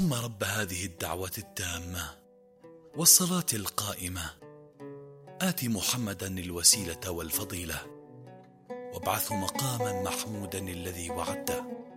ثم رب هذه الدعوة التامة والصلاة القائمة آت محمدا الوسيلة والفضيلة وابعثه مقاما محمودا الذي وعدته